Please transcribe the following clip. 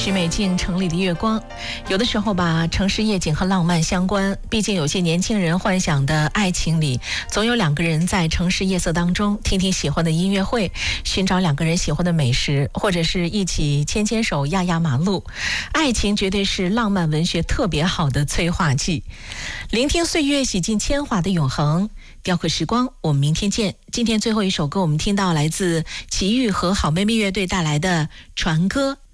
许美静城里的月光。有的时候吧，城市夜景和浪漫相关，毕竟有些年轻人幻想的爱情里，总有两个人在城市夜色当中听听喜欢的音乐会，寻找两个人喜欢的美食，或者是一起牵牵手压压马路。爱情绝对是浪漫文学特别好的催化剂。聆听岁月洗尽铅华的永恒，雕刻时光，我们明天见。今天最后一首歌，我们听到来自齐豫和好妹妹乐队带来的《船歌》。